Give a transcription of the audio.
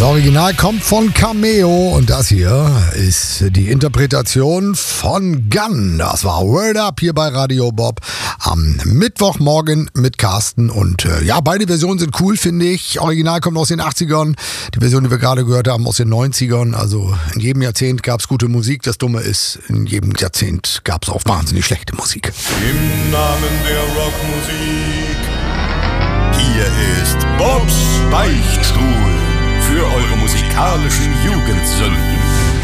Original kommt von Cameo und das hier ist die Interpretation von Gun. Das war Word Up hier bei Radio Bob am Mittwochmorgen mit Carsten und ja, beide Versionen sind cool, finde ich. Original kommt aus den 80ern, die Version, die wir gerade gehört haben, aus den 90ern. Also in jedem Jahrzehnt gab es gute Musik. Das Dumme ist, in jedem Jahrzehnt gab es auch wahnsinnig schlechte Musik. Im Namen der Rockmusik, hier ist Bobs Beichtstuhl für eure musikalischen Jugendsünden.